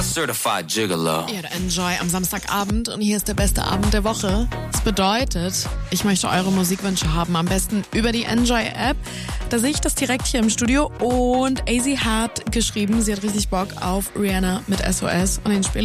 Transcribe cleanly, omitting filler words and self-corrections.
a certified gigolo. Ihr hört Enjoy am Samstagabend und hier ist der beste Abend der Woche. Das bedeutet, ich möchte eure Musikwünsche haben, am besten über die Enjoy-App. Da sehe ich das direkt hier im Studio und AZ hat geschrieben, sie hat richtig Bock auf Rihanna mit SOS und den spiele